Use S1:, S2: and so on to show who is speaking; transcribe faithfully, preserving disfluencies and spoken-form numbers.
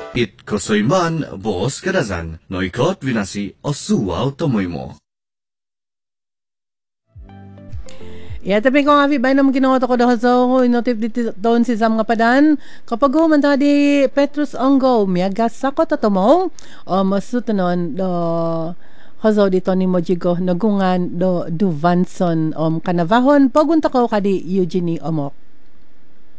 S1: It kosoy man boos kadazan, no ikot vinasi o suwaw tomoy mo.
S2: Ya, tapi kung avi bay naman ginawa ko daw sa inotif dito doon si Sam nga padan. Kapag humanta di Petrus Ongo, miyagas ako tatomong, o masutunon do Hozo dito ni Mojigo nagungan do Duvanson um kanavahon pagunta ko kadi Eugenie Omok.